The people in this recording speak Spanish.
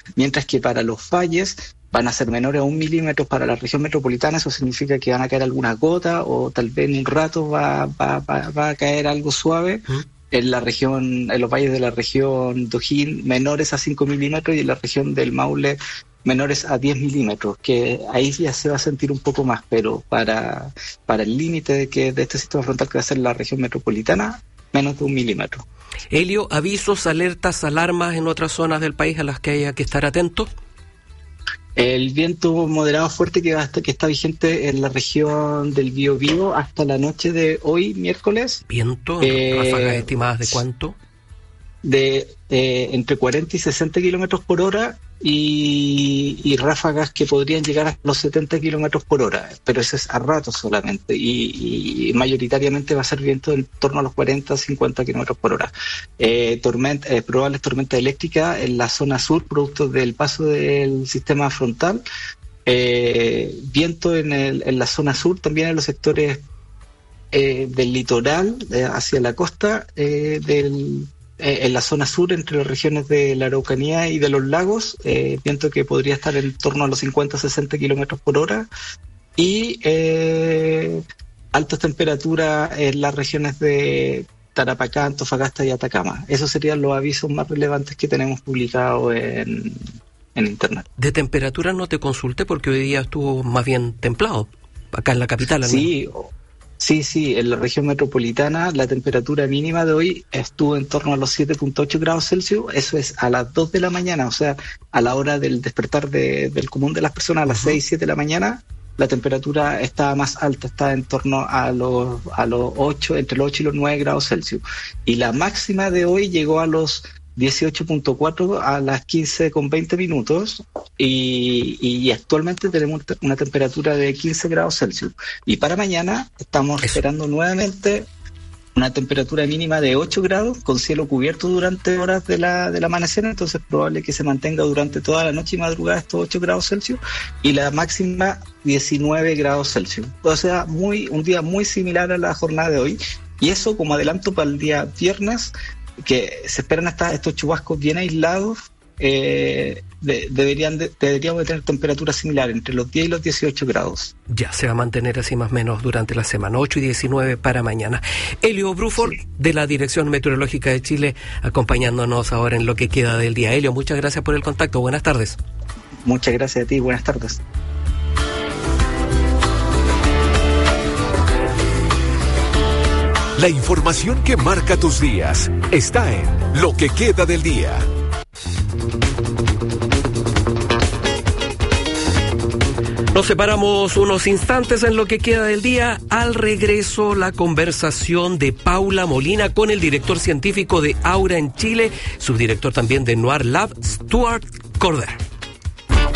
mientras que para los valles van a ser menores a 1 milímetro para la región metropolitana. Eso significa que van a caer algunas gotas o tal vez en un rato va a caer algo suave. En la región, en los valles de la región de O'Higgins, menores a 5 milímetros, y en la región del Maule, menores a 10 milímetros, que ahí ya se va a sentir un poco más, pero para el límite de este sistema frontal que va a ser la región metropolitana, menos de 1 milímetro. Elio, avisos, alertas, alarmas en otras zonas del país a las que haya que estar atentos. El viento moderado fuerte que está vigente en la región del Biobío hasta la noche de hoy, miércoles. ¿Viento? ¿Ráfagas estimadas de cuánto? De entre 40 y 60 kilómetros por hora, y ráfagas que podrían llegar hasta los 70 kilómetros por hora, pero eso es a ratos solamente, y mayoritariamente va a ser viento en torno a los 40 50 kilómetros por hora. Probables tormentas eléctricas en la zona sur, producto del paso del sistema frontal. Viento en la zona sur, también en los sectores del litoral, hacia la costa, en la zona sur, entre las regiones de la Araucanía y de los lagos, viento que podría estar en torno a los 50-60 kilómetros por hora, y altas temperaturas en las regiones de Tarapacá, Antofagasta y Atacama. Esos serían los avisos más relevantes que tenemos publicados en internet. De temperatura no te consulté porque hoy día estuvo más bien templado, acá en la capital. Sí, en la región metropolitana la temperatura mínima de hoy estuvo en torno a los 7.8 grados Celsius, eso es a las 2 de la mañana, o sea, a la hora del despertar del común de las personas, a las 6, 7 de la mañana, la temperatura estaba más alta, está en torno a los 8, entre los 8 y los 9 grados Celsius. Y la máxima de hoy llegó a los 18.4 a las 15:20 minutos, y actualmente tenemos una temperatura de 15 grados Celsius. Y para mañana estamos esperando nuevamente una temperatura mínima de 8 grados con cielo cubierto durante horas del amanecer, entonces es probable que se mantenga durante toda la noche y madrugada estos 8 grados Celsius, y la máxima 19 grados Celsius. O sea, un día muy similar a la jornada de hoy, y eso como adelanto para el día viernes, que se esperan hasta estos chubascos bien aislados. Deberíamos de tener temperaturas similares entre los 10 y los 18 grados. Ya se va a mantener así más o menos durante la semana, 8 y 19 para mañana. Elio Bruford, sí, de la Dirección Meteorológica de Chile, acompañándonos ahora en lo que queda del día. Elio, muchas gracias por el contacto, buenas tardes. Muchas gracias a ti, buenas tardes. La información que marca tus días está en Lo que queda del día. Nos separamos unos instantes en Lo que queda del día. Al regreso, la conversación de Paula Molina con el director científico de Aura en Chile, subdirector también de Noir Lab, Stuart Corder.